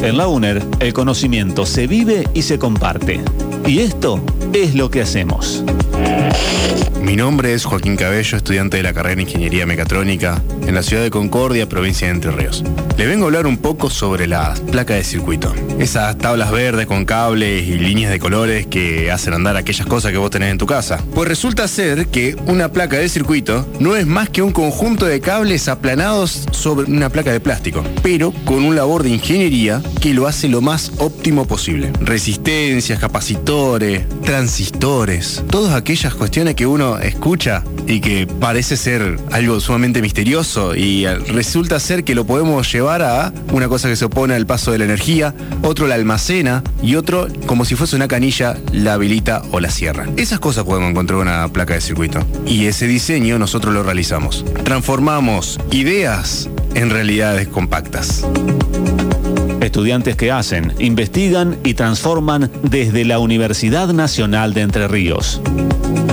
En la UNER, el conocimiento se vive y se comparte. Y esto es lo que hacemos. Mi nombre es Joaquín Cabello, estudiante de la carrera de Ingeniería Mecatrónica en la ciudad de Concordia, provincia de Entre Ríos. Le vengo a hablar un poco sobre las placas de circuito. Esas tablas verdes con cables y líneas de colores que hacen andar aquellas cosas que vos tenés en tu casa. Pues resulta ser que una placa de circuito no es más que un conjunto de cables aplanados sobre una placa de plástico, pero con un labor de ingeniería que lo hace lo más óptimo posible. Resistencias, capacitores, transistores, todas aquellas cuestiones que uno escucha y que parece ser algo sumamente misterioso y resulta ser que lo podemos llevar a una cosa que se opone al paso de la energía, otro la almacena y otro, como si fuese una canilla, la habilita o la cierra. Esas cosas podemos encontrar en una placa de circuito y ese diseño nosotros lo realizamos. Transformamos ideas en realidades compactas. Estudiantes que hacen, investigan y transforman desde la Universidad Nacional de Entre Ríos.